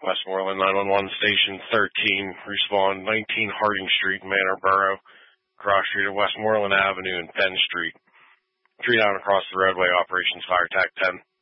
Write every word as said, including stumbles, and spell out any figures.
Westmoreland nine one one Station thirteen, respond nineteen Harding Street, Manor Borough, cross street of Westmoreland Avenue and Penn Street. Three down across the roadway, operations fire tac ten.